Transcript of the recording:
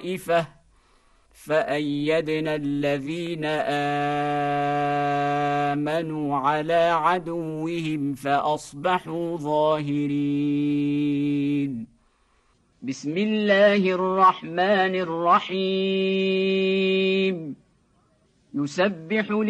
طائفة فأيدنا الذين آمنوا على عدوهم فأصبحوا ظاهرين. بسم الله الرحمن الرحيم. يسبح